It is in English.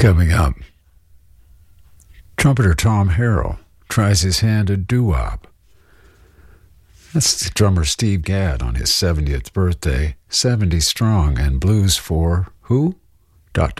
Coming up, trumpeter Tom Harrell tries his hand at doo-wop. That's drummer Steve Gadd on his 70th birthday, 70 strong, and blues for who? ...